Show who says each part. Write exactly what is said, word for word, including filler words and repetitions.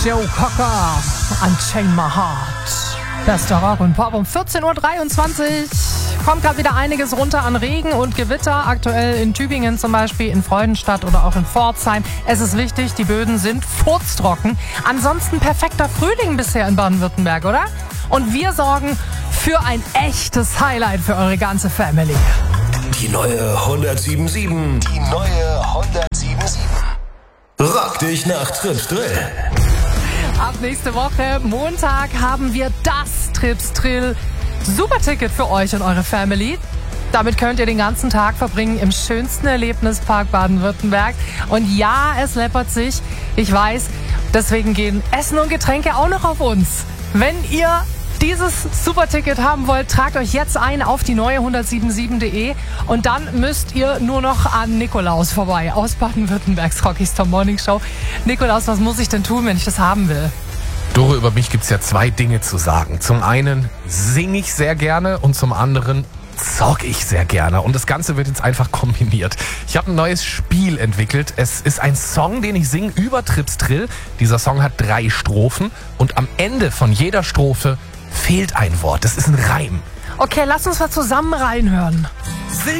Speaker 1: Joe Cocker, Unchain My Heart. Bester Rock und Pop um vierzehn Uhr dreiundzwanzig. Kommt gerade wieder einiges runter an Regen und Gewitter. Aktuell in Tübingen zum Beispiel, in Freudenstadt oder auch in Pforzheim. Es ist wichtig, die Böden sind furztrocken. Ansonsten perfekter Frühling bisher in Baden-Württemberg, oder? Und wir sorgen für ein echtes Highlight für eure ganze Family.
Speaker 2: Die neue hundertsieben sieben. Die neue hundertsieben sieben. Rock dich nach Trips Drill.
Speaker 1: Ab nächste Woche, Montag, haben wir das Trips Drill Superticket für euch und eure Family. Damit könnt ihr den ganzen Tag verbringen im schönsten Erlebnispark Baden-Württemberg. Und ja, es läppert sich. Ich weiß, deswegen gehen Essen und Getränke auch noch auf uns. Wenn ihr dieses Superticket haben wollt, tragt euch jetzt ein auf die neue hundertsieben punkt de und dann müsst ihr nur noch an Nikolaus vorbei aus Baden-Württembergs Rockystar Morning Show. Nikolaus, was muss ich denn tun, wenn ich das haben will?
Speaker 3: Doro, über mich gibt's ja zwei Dinge zu sagen. Zum einen singe ich sehr gerne und zum anderen zock ich sehr gerne. Und das Ganze wird jetzt einfach kombiniert. Ich habe ein neues Spiel entwickelt. Es ist ein Song, den ich singe über Trips Drill. Dieser Song hat drei Strophen und am Ende von jeder Strophe fehlt ein Wort. Das ist ein Reim.
Speaker 1: Okay, lass uns mal zusammen reinhören.